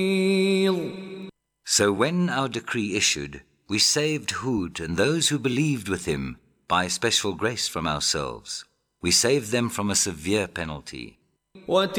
So when our decree issued, we saved Hud and those who believed with him by special grace from ourselves. We saved them from a severe penalty.